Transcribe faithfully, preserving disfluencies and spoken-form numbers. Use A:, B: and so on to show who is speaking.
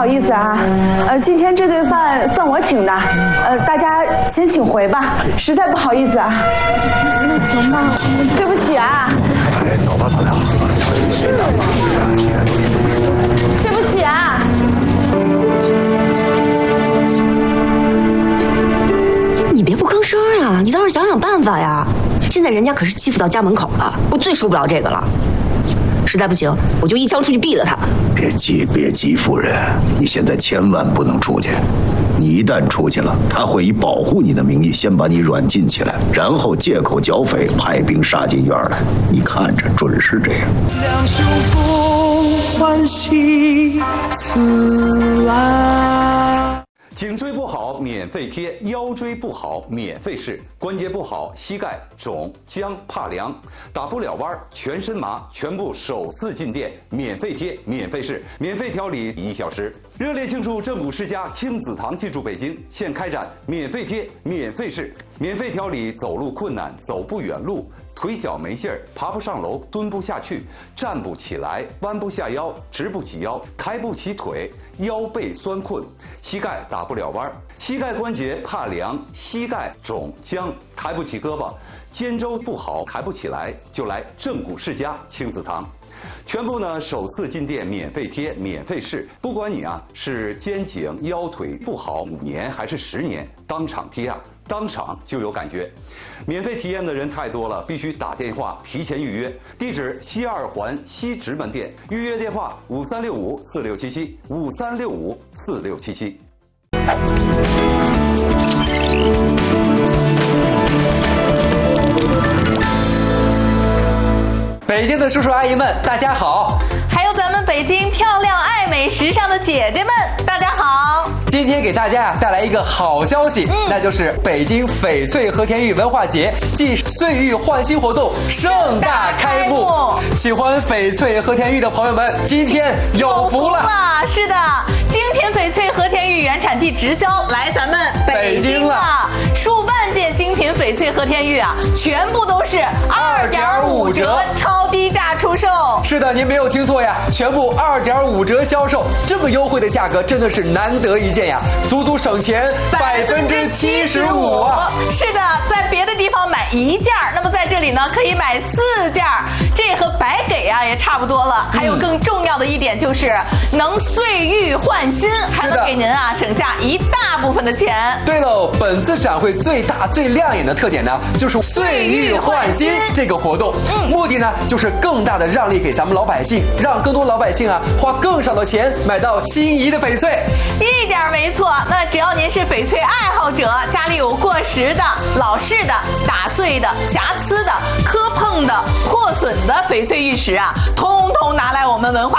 A: 好意思啊，呃，今天这顿饭算我请的，呃，大家先请回吧，实在不好意思啊。那行吧，对不起啊。
B: 哎，走吧，走吧。
A: 对不起啊。
C: 你别不吭声呀，你倒是想想办法呀！现在人家可是欺负到家门口了，我最受不了这个了。实在不行，我就一枪出去毙了他。
B: 别急，别急，夫人，你现在千万不能出去。你一旦出去了，他会以保护你的名义先把你软禁起来，然后借口剿匪，派兵杀进院来。你看着，准是这样。
D: 两袖风欢喜此来。
E: 颈椎不好免费贴，腰椎不好免费试，关节不好膝盖肿僵怕凉，打不了弯全身麻，全部首次进店免费贴免费试，免费调理一小时。热烈庆祝正骨世家亲子堂进驻北京，现开展免费贴免费试，免费调理走路困难走不远路，腿脚没劲儿，爬不上楼，蹲不下去，站不起来，弯不下腰，直不起腰，抬不起腿，腰背酸困，膝盖打不了弯，膝盖关节怕凉，膝盖肿僵，抬不起胳膊，肩周不好，抬不起来，就来正骨世家亲子堂。全部呢首次进店免费贴免费试，不管你啊是肩颈腰腿不好五年还是十年，当场贴啊当场就有感觉。免费体验的人太多了，必须打电话提前预约。地址西二环西直门店，预约电话五三六五四六七七五三六五四六七七。
F: 北京的叔叔阿姨们，大家好！
G: 还有咱们北京漂亮、爱美、时尚的姐姐们，大家好！
F: 今天给大家呀带来一个好消息，嗯、那就是北京翡翠和田玉文化节暨岁玉焕新活动盛大开幕。喜欢翡翠和田玉的朋友们，今天有福了！
G: 是的，今天翡翠和田玉原产地直销来咱们北京了，数万件精品翡翠和田玉啊，全部都是二点五折超低价出售。
F: 是的，您没有听错呀，全部二点五折销售，这么优惠的价格真的是难得一见呀，足足省钱百分之七十五啊！
G: 是的，在别的地方买一件，那么在这里呢可以买四件，这和白给啊也差不多了。还有更重要的一点就是能岁玉焕新，还能给您啊省下一大部分的钱。
F: 对喽，本次展会最大最亮眼的特点呢，就是岁玉焕新这个活动，嗯，目的呢就是更大的让利给咱们老百姓，让更多老百姓啊花更少的钱买到心仪的翡翠。
G: 一点没错，那只要您是翡翠爱好者，家里有过时的、老式的、打碎的、瑕疵的、磕碰的、破损的翡翠玉石啊，通通拿来我们文化